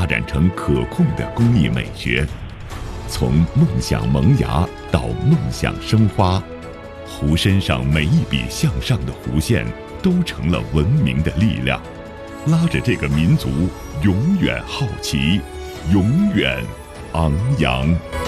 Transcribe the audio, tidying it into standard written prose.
发展成可控的工艺美学。从梦想萌芽到梦想生花，湖身上每一笔向上的弧线都成了文明的力量，拉着这个民族永远好奇，永远昂扬。